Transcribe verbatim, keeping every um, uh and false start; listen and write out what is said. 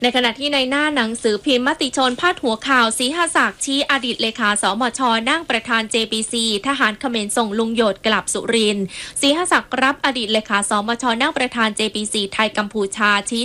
ในขณะที่ในหน้าหนังสือพิมพ์มติชนพาดหัวข่าวศรีหศักดิ์ชี้อดีตเลขาสมชนั่งประธาน เจ พี ซี ทหารเขมรส่งลุงโยดกลับสุรินทร์ศรีหศักดิ์รับอดีตเลขาสมชนั่งประธาน เจ พี ซี ไทยกัมพูชาชี้